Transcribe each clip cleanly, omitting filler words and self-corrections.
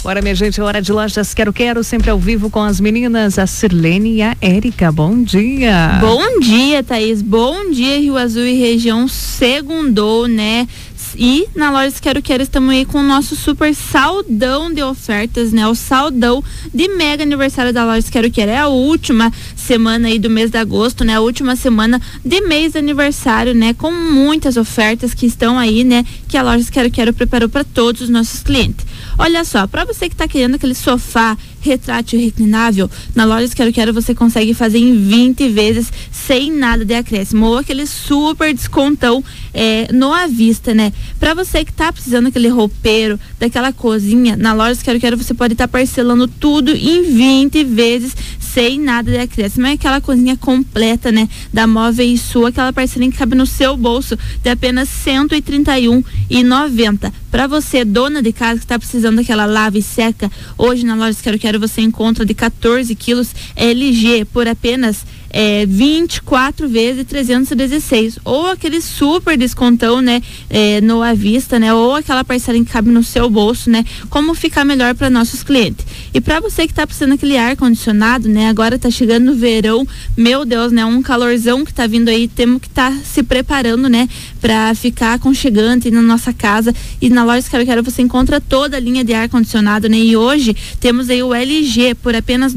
Bora, minha gente, hora de Lojas Quero, sempre ao vivo com as meninas, a Sirlene e a Érica. Bom dia. Bom dia, Thaís. Bom dia, Rio Azul e região. Segundou, né? E na Lojas Quero estamos aí com o nosso super saldão de ofertas, né? O saldão de mega aniversário da Lojas Quero. É a última semana aí do mês de agosto, né? A última semana de mês de aniversário, né? Com muitas ofertas que estão aí, né? Que a Lojas Quero preparou para todos os nossos clientes. Olha só, para você que tá querendo aquele sofá retrátil reclinável, na Lojas Quero você consegue fazer em 20 vezes sem nada de acréscimo, ou aquele super descontão no à vista, né? Para você que tá precisando daquele roupeiro, daquela cozinha, na Lojas Quero você pode estar parcelando tudo em 20 vezes sem nada de acréscimo. É aquela cozinha completa, né? Da Móveis Sul, aquela parcelinha que cabe no seu bolso de apenas R$131,90. Para você, dona de casa que está precisando daquela lava e seca, hoje na Lojas Quero você encontra de 14 quilos LG por apenas 24 vezes 316, ou aquele super descontão, né, no à vista, né, ou aquela parcela que cabe no seu bolso, né, como ficar melhor para nossos clientes. E para você que tá precisando daquele ar condicionado, né, agora tá chegando no verão, meu Deus, né, um calorzão que tá vindo aí, temos que estar se preparando, né, para ficar aconchegante na nossa casa. E na Lojas Quero você encontra toda a linha de ar condicionado, né, e hoje temos aí o LG por apenas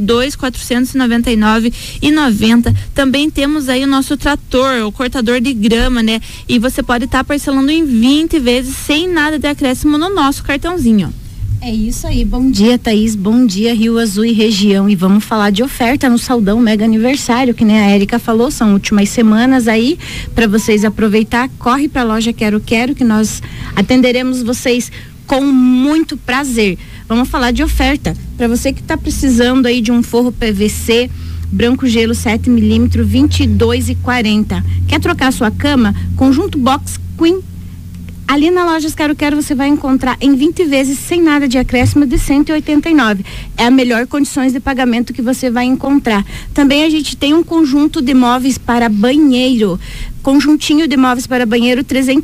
R$2.499,90. Também temos aí o nosso trator, o cortador de grama, né? E você pode estar parcelando em 20 vezes sem nada de acréscimo no nosso cartãozinho. É isso aí, bom dia, Thaís, bom dia, Rio Azul e região. E vamos falar de oferta no Saldão Mega Aniversário, que nem a Érica falou, são últimas semanas aí para vocês aproveitar. Corre para a loja Quero que nós atenderemos vocês com muito prazer. Vamos falar de oferta para você que está precisando aí de um forro PVC branco gelo 7mm, R$22,40. Quer trocar sua cama? Conjunto Box Queen. Ali na Lojas Quero você vai encontrar em 20 vezes sem nada de acréscimo de R$189. É a melhor condições de pagamento que você vai encontrar. Também a gente tem um conjunto de móveis para banheiro. Conjuntinho de móveis para banheiro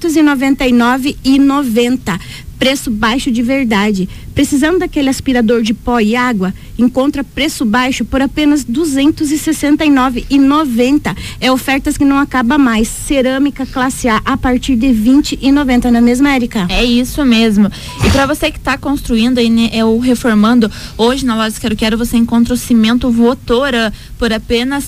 R$399,90. Preço baixo de verdade. Precisando daquele aspirador de pó e água, encontra preço baixo por apenas R$269,90. É ofertas que não acaba mais. Cerâmica classe A partir de R$20,90, não é mesmo, Érica? É isso mesmo. E para você que está construindo aí, né, ou reformando, hoje na Lojas Quero você encontra o cimento Votoran por apenas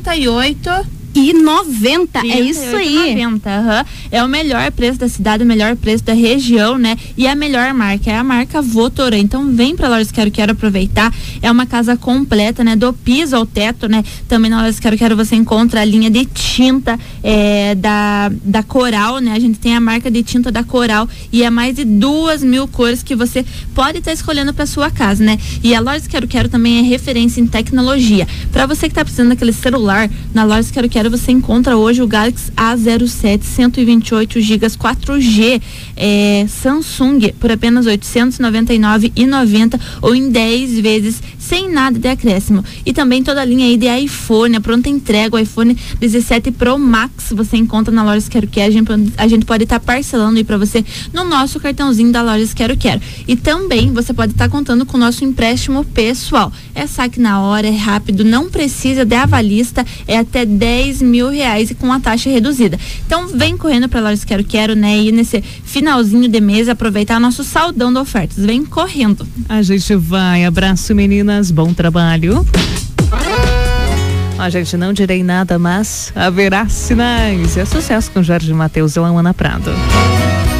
R$38,90. É isso aí. 90, É o melhor preço da cidade, o melhor preço da região, né? E a melhor marca é a marca Votoran. Então vem pra Lojas Quero aproveitar. É uma casa completa, né? Do piso ao teto, né? Também na Lojas Quero você encontra a linha de tinta da Coral, né? A gente tem a marca de tinta da Coral e é mais de 2.000 cores que você pode estar escolhendo pra sua casa, né? E a Lojas Quero também é referência em tecnologia. Pra você que tá precisando daquele celular, na Lojas Quero você encontra hoje o Galaxy A07 128 GB 4G Samsung por apenas R$899,90 ou em 10 vezes sem nada de acréscimo. E também toda a linha aí de iPhone, a pronta entrega, o iPhone 17 Pro Max você encontra na Lojas Quero. A gente pode estar parcelando aí para você no nosso cartãozinho da Lojas Quero. E também você pode estar contando com o nosso empréstimo pessoal. É saque na hora, é rápido, não precisa de avalista, é até R$10.000 e com a taxa reduzida. Então vem correndo para Lojas Quero, né? E nesse finalzinho de mês aproveitar nosso saldão de ofertas. Vem correndo. A gente vai. Abraço, meninas. Bom trabalho. A gente não direi nada, mas haverá sinais. É sucesso com Jorge Mateus e Laana Prado.